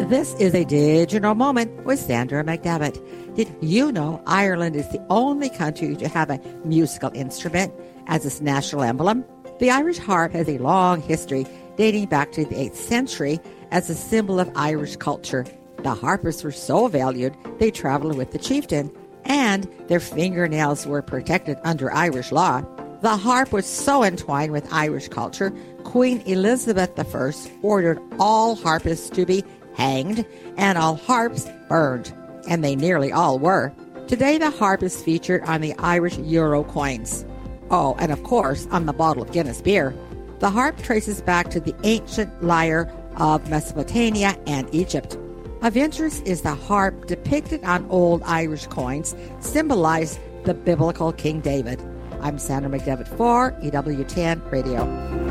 This is a digital moment with Sandra McDevitt. Did you know Ireland is the only country to have a musical instrument as its national emblem? The Irish harp has a long history dating back to the 8th century as a symbol of Irish culture. The harpists were so valued they traveled with the chieftain, and their fingernails were protected under Irish law. The harp was so entwined with Irish culture, Queen Elizabeth I ordered all harpists to be hanged and all harps burned, and they nearly all were. Today the harp is featured on the Irish euro coins. Oh, and of course on the bottle of Guinness beer. The harp traces back to the ancient lyre of Mesopotamia and Egypt. Of interest is the harp depicted on old Irish coins symbolize the biblical King David. I'm Sandra McDevitt for EWTN Radio.